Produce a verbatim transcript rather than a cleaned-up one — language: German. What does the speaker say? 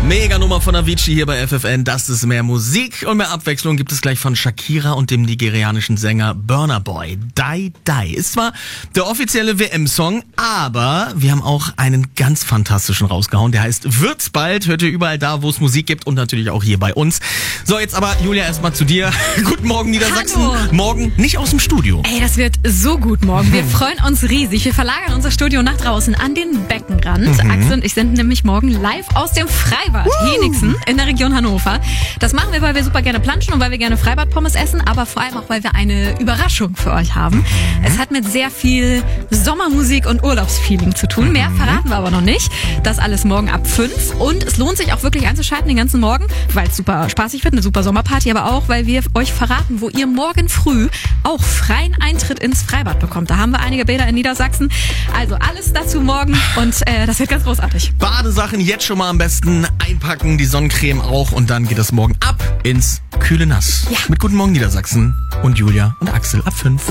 Mega Nummer von Avicii hier bei F F N. Das ist mehr Musik und mehr Abwechslung gibt es gleich von Shakira und dem nigerianischen Sänger Burna Boy. Die Die ist zwar der offizielle W M-Song, aber wir haben auch einen ganz fantastischen rausgehauen. Der heißt Wird's bald. Hört ihr überall da, wo es Musik gibt und natürlich auch hier bei uns. So, jetzt aber Julia erstmal zu dir. Guten Morgen Niedersachsen. Hallo. Morgen nicht aus dem Studio. Ey, das wird so gut morgen. Wir freuen uns riesig. Wir verlagern unser Studio nach draußen an den Beckenrand. Mhm. Axel und ich sind nämlich morgen live aus dem Freibad Henigsen in der Region Hannover. Das machen wir, weil wir super gerne planschen und weil wir gerne Freibadpommes essen, aber vor allem auch, weil wir eine Überraschung für euch haben. Mhm. Es hat mit sehr viel Sommermusik und Urlaubsfeeling zu tun. Mehr verraten wir aber noch nicht. Das alles morgen ab fünf. Und es lohnt sich auch wirklich einzuschalten den ganzen Morgen, weil es super spaßig wird, eine super Sommerparty, aber auch, weil wir euch verraten, wo ihr morgen früh auch freien Eintritt ins Freibad bekommt. Da haben wir einige Bäder in Niedersachsen. Also alles dazu morgen und äh, das wird ganz großartig. Badesachen jetzt schon mal am besten einpacken, die Sonnencreme auch und dann geht es morgen ab ins kühle Nass. Ja. Mit Guten Morgen Niedersachsen und Julia und Axel ab fünf.